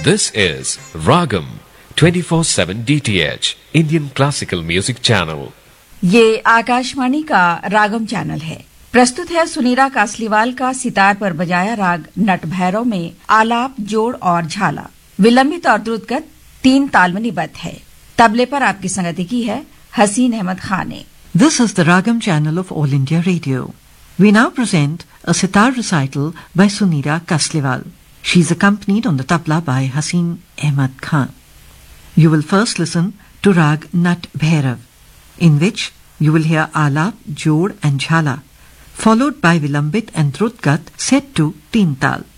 This is Ragam 24/7 DTH Indian Classical Music Channel. ये आकाशवाणी का रागम channel है। प्रस्तुत है सुनीरा कासलीवाल का सितार पर बजाया राग नट भैरव में आलाप, जोड़ और झाला। विलंबित और द्रुतगत 3 ताल में निबद्ध है। तबले पर आपकी संगति की है हसीन अहमद खान ने। This is the Ragam channel of All India Radio. We now present a sitar recital by Sunira Kasliwal. She is accompanied on the tabla by Hasheen Ahmad Khan. You will first listen to Rag Nat Bhairav, in which you will hear Alap, Jod and Jhala, followed by Vilambit and Drutgat set to Teen Tal.